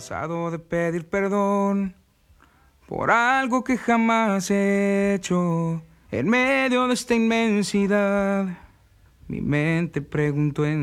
cansado de pedir perdón por algo que jamás he hecho. En medio de esta inmensidad, mi mente preguntó en